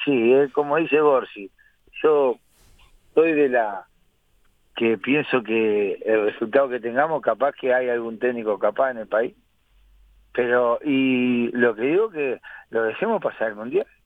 sí, como dice Borsi, yo soy de la que pienso que el resultado que tengamos, capaz que hay algún técnico capaz en el país, pero y lo que digo que lo dejemos pasar el Mundial.